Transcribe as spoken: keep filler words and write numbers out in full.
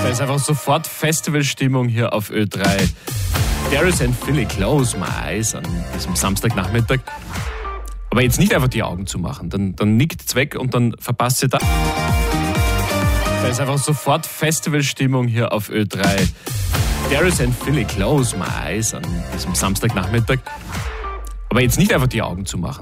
Da ist einfach sofort Festivalstimmung hier auf Ö drei. Darius and Philly, Close My Eyes an diesem Samstagnachmittag. Aber jetzt nicht einfach die Augen zu machen, dann, dann nickt's weg und dann verpasst ihr da. Da ist einfach sofort Festivalstimmung hier auf Ö drei. Darius and Philly, Close My Eyes an diesem Samstagnachmittag. Aber jetzt nicht einfach die Augen zu machen.